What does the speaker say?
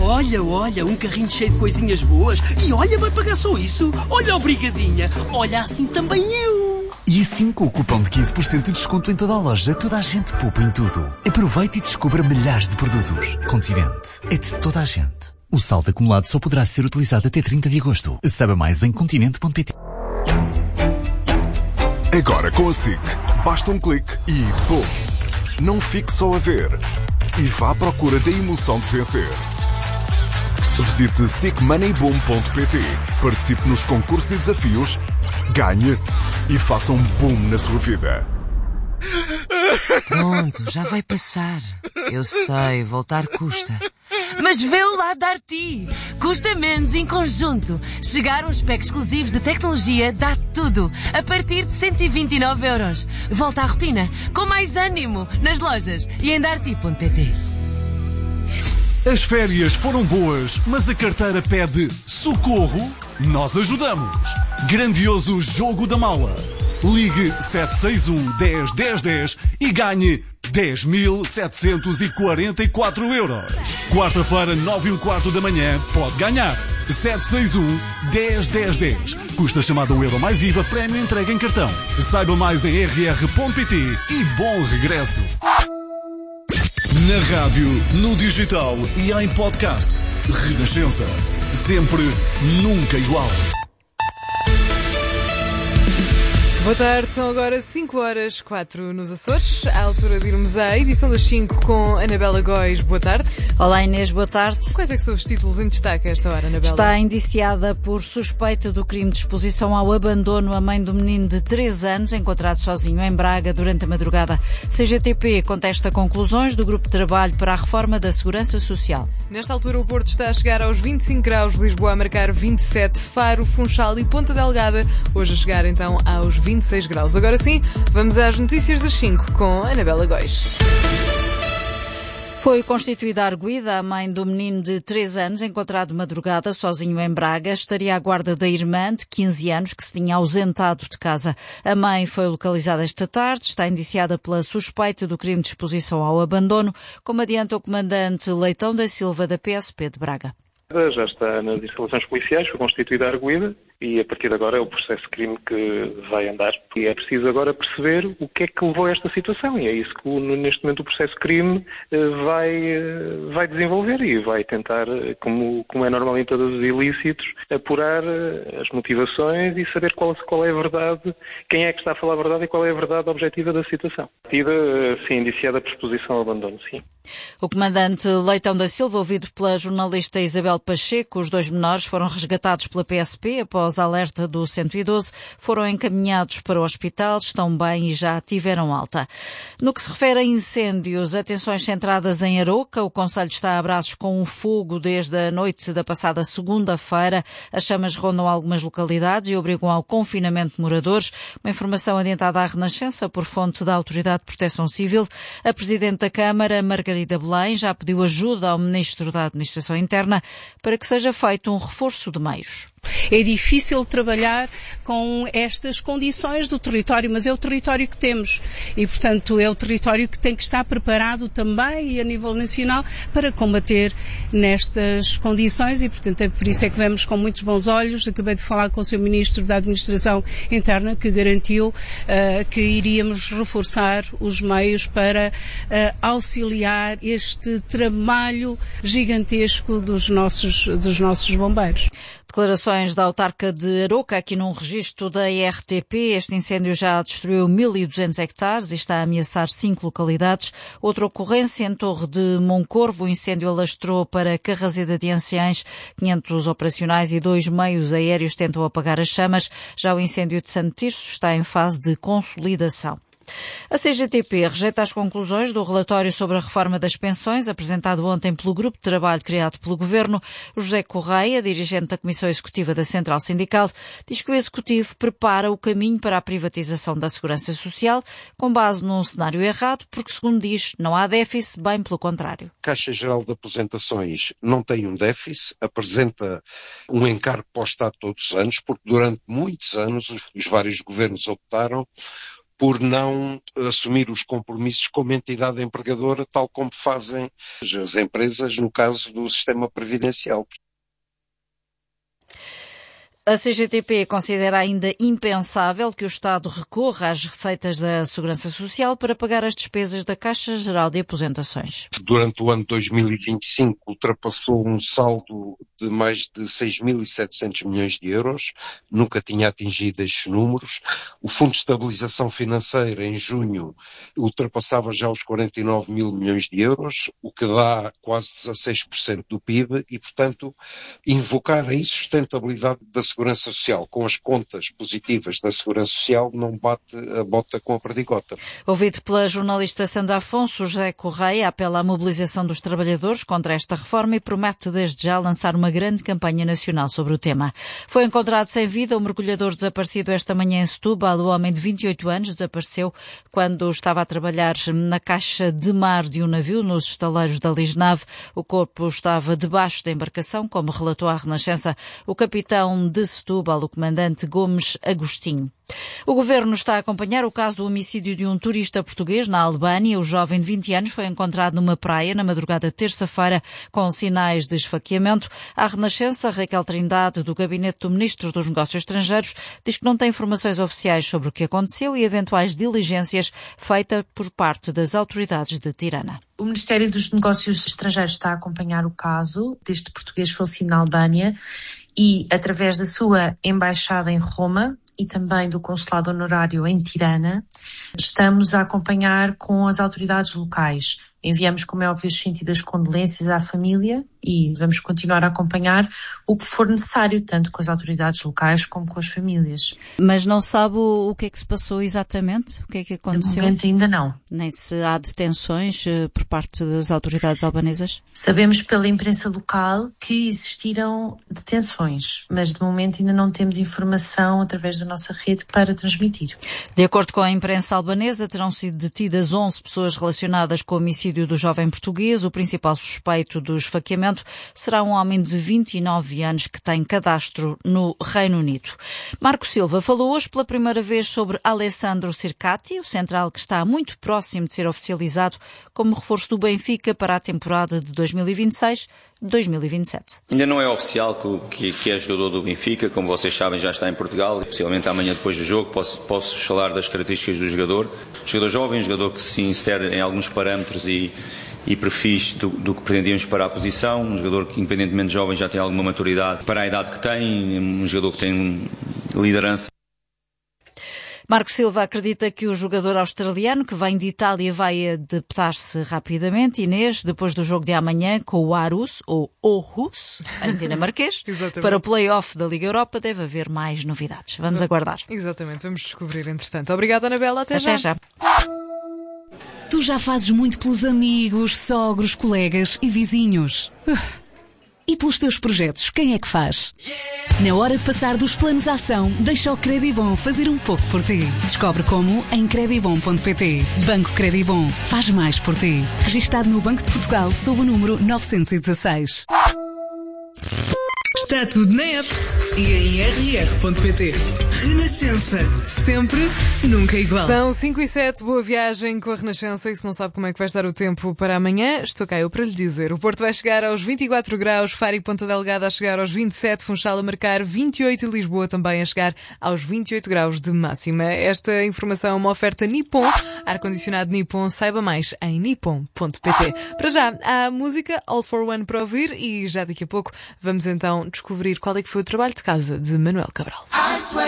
Olha, um carrinho cheio de coisinhas boas. E olha, vai pagar só isso. Olha, obrigadinha. Olha, assim também eu. E assim, com o cupom de 15% de desconto em toda a loja, toda a gente poupa em tudo. Aproveite e descubra milhares de produtos. Continente é de toda a gente. O saldo acumulado só poderá ser utilizado até 30 de agosto. Saiba mais em continente.pt. Agora com a SIC, basta um clique e bom! Não fique só a ver e vá à procura da emoção de vencer. Visite sicmoneyboom.pt, participe nos concursos e desafios, ganhe e faça um boom na sua vida. Pronto, já vai passar. Eu sei, voltar custa. Mas vê-o lá dar-te. Custa menos em conjunto. Chegar uns packs exclusivos de tecnologia dá tudo. A partir de 129€. Volta à rotina, com mais ânimo, nas lojas e em darti.pt. As férias foram boas, mas a carteira pede socorro? Nós ajudamos. Grandioso Jogo da Mala. Ligue 761 10 10 10 e ganhe 10.744€. Quarta-feira, 9h15 da manhã, pode ganhar. 761 10 10 10. Custa chamada €1 mais IVA, prémio entrega em cartão. Saiba mais em rr.pt e bom regresso. Na rádio, no digital e em podcast. Renascença. Sempre, nunca igual. Boa tarde, são agora 5h04 nos Açores, à altura de irmos à edição das 5 com Anabela Góis. Boa tarde. Olá Inês, boa tarde. Quais é que são os títulos em destaque a esta hora, Anabela? Está indiciada por suspeita do crime de exposição ao abandono a mãe do menino de 3 anos, encontrado sozinho em Braga durante a madrugada. CGTP contesta conclusões do Grupo de Trabalho para a Reforma da Segurança Social. Nesta altura o Porto está a chegar aos 25 graus, Lisboa a marcar 27, Faro, Funchal e Ponta Delgada hoje a chegar então aos 26 graus. Agora sim, vamos às notícias das 5 com Anabela Góis. Foi constituída a arguida, a mãe do menino de 3 anos, encontrado de madrugada sozinho em Braga. Estaria à guarda da irmã, de 15 anos, que se tinha ausentado de casa. A mãe foi localizada esta tarde, está indiciada pela suspeita do crime de exposição ao abandono, como adianta o comandante Leitão da Silva, da PSP de Braga. Já está nas instalações policiais, foi constituída a arguida e a partir de agora é o processo de crime que vai andar. E é preciso agora perceber o que é que levou a esta situação e é isso que neste momento o processo de crime vai desenvolver e vai tentar, como é normal em todos os ilícitos, apurar as motivações e saber qual é a verdade, quem é que está a falar a verdade e qual é a verdade objetiva da situação. Sim, indiciada por exposição ao abandono, sim. O comandante Leitão da Silva, ouvido pela jornalista Isabel Pacheco, os 2 menores foram resgatados pela PSP após alerta do 112, foram encaminhados para o hospital, estão bem e já tiveram alta. No que se refere a incêndios, atenções centradas em Aroca, o concelho está a braços com o fogo desde a noite da passada segunda-feira. As chamas rondam algumas localidades e obrigam ao confinamento de moradores. Uma informação adiantada à Renascença por fonte da Autoridade de Proteção Civil. A Presidente da Câmara, Margarida Belém, já pediu ajuda ao Ministro da Administração Interna para que seja feito um reforço de meios. É difícil trabalhar com estas condições do território, mas é o território que temos e, portanto, é o território que tem que estar preparado também e a nível nacional para combater nestas condições e, portanto, é por isso é que vemos com muitos bons olhos. Acabei de falar com o Sr. Ministro da Administração Interna que garantiu que iríamos reforçar os meios para auxiliar este trabalho gigantesco dos nossos bombeiros. Declarações da autarca de Aroca, aqui num registro da RTP. Este incêndio já destruiu 1.200 hectares e está a ameaçar 5 localidades. Outra ocorrência em Torre de Moncorvo. O incêndio alastrou para Carraseda de Anciães. 500 operacionais e 2 meios aéreos tentam apagar as chamas. Já o incêndio de Santo Tirso está em fase de consolidação. A CGTP rejeita as conclusões do relatório sobre a reforma das pensões, apresentado ontem pelo Grupo de Trabalho criado pelo Governo. José Correia, dirigente da Comissão Executiva da Central Sindical, diz que o Executivo prepara o caminho para a privatização da Segurança Social com base num cenário errado, porque, segundo diz, não há déficit, bem pelo contrário. A Caixa Geral de Aposentações não tem um déficit, apresenta um encargo para o Estado todos os anos, porque durante muitos anos os vários governos optaram por não assumir os compromissos como entidade empregadora, tal como fazem as empresas no caso do sistema previdencial. A CGTP considera ainda impensável que o Estado recorra às receitas da Segurança Social para pagar as despesas da Caixa Geral de Aposentações. Durante o ano 2025 ultrapassou um saldo de mais de 6.700 milhões de euros, nunca tinha atingido estes números. O Fundo de Estabilização Financeira, em junho, ultrapassava já os 49 mil milhões de euros, o que dá quase 16% do PIB e, portanto, invocar a insustentabilidade da Segurança Social com as contas positivas da Segurança Social não bate a bota com a perdigota. Ouvido pela jornalista Sandra Afonso, José Correia apela à mobilização dos trabalhadores contra esta reforma e promete desde já lançar uma grande campanha nacional sobre o tema. Foi encontrado sem vida o mergulhador desaparecido esta manhã em Setúbal. O homem de 28 anos desapareceu quando estava a trabalhar na caixa de mar de um navio nos estaleiros da Lisnave. O corpo estava debaixo da embarcação, como relatou à Renascença o capitão de Setúbal, o comandante Gomes Agostinho. O Governo está a acompanhar o caso do homicídio de um turista português na Albânia. O jovem de 20 anos foi encontrado numa praia na madrugada de terça-feira com sinais de esfaqueamento. À Renascença, Raquel Trindade, do gabinete do Ministro dos Negócios Estrangeiros, diz que não tem informações oficiais sobre o que aconteceu e eventuais diligências feitas por parte das autoridades de Tirana. O Ministério dos Negócios Estrangeiros está a acompanhar o caso deste português falecido na Albânia e, através da sua embaixada em Roma e também do Consulado Honorário em Tirana, estamos a acompanhar com as autoridades locais. Enviamos, como é óbvio, as sentidas condolências à família e vamos continuar a acompanhar o que for necessário, tanto com as autoridades locais como com as famílias. Mas não sabe o que é que se passou exatamente? O que é que aconteceu? De momento ainda não. Nem se há detenções por parte das autoridades albanesas? Sabemos pela imprensa local que existiram detenções, mas de momento ainda não temos informação através da nossa rede para transmitir. De acordo com a imprensa albanesa, terão sido detidas 11 pessoas relacionadas com o homicídio do jovem português. O principal suspeito do esfaqueamento será um homem de 29 anos que tem cadastro no Reino Unido. Marco Silva falou hoje pela primeira vez sobre Alessandro Circati, o central que está muito próximo de ser oficializado como reforço do Benfica para a temporada de 2026-2027. Ainda não é oficial que é jogador do Benfica, como vocês sabem já está em Portugal e possivelmente amanhã depois do jogo posso falar das características do jogador. Jogador jovem, jogador que se insere em alguns parâmetros e perfis do que pretendíamos para a posição, um jogador que independentemente de jovem já tem alguma maturidade para a idade que tem, um jogador que tem liderança. Marco Silva acredita que o jogador australiano que vem de Itália vai adaptar-se rapidamente. Inês, depois do jogo de amanhã com o Aarhus, ou Aarhus, em dinamarquês, para o play-off da Liga Europa deve haver mais novidades. Vamos aguardar. Exatamente, vamos descobrir entretanto. Obrigada, Anabela, até já. Tu já fazes muito pelos amigos, sogros, colegas e vizinhos. E pelos teus projetos, quem é que faz? Na hora de passar dos planos à ação, deixa o Credibom fazer um pouco por ti. Descobre como em credibom.pt. Banco Credibom. Faz mais por ti. Registado no Banco de Portugal sob o número 916. Está tudo na app e em rr.pt. Renascença. Sempre, nunca igual. São 5:07, boa viagem com a Renascença e se não sabe como é que vai estar o tempo para amanhã, estou cá eu para lhe dizer. O Porto vai chegar aos 24 graus, Faro e Ponta Delgada a chegar aos 27, Funchal a marcar 28 e Lisboa também a chegar aos 28 graus de máxima. Esta informação é uma oferta Nippon, ar-condicionado Nippon, saiba mais em nippon.pt. Para já, há a música All for One para ouvir e já daqui a pouco vamos então descobrir qual é que foi o trabalho de casa de Manuel Cabral.